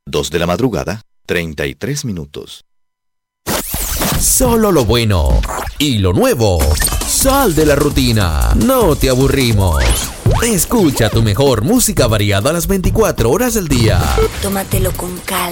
2 de la madrugada, 33 minutos. Solo lo bueno y lo nuevo. Sal de la rutina. No te aburrimos. Escucha tu mejor música variada a las 24 horas del día. Tómatelo con calma.